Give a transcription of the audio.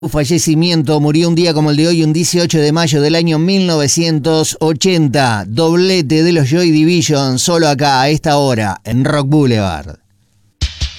Su fallecimiento murió un día como el de hoy, un 18 de mayo del año 1980. Doblete de los Joy Division, solo acá, a esta hora, en Rock Boulevard.